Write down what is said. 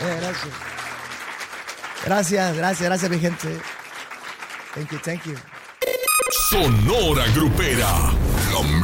Gracias. Gracias, mi gente. Thank you. Sonora Grupera.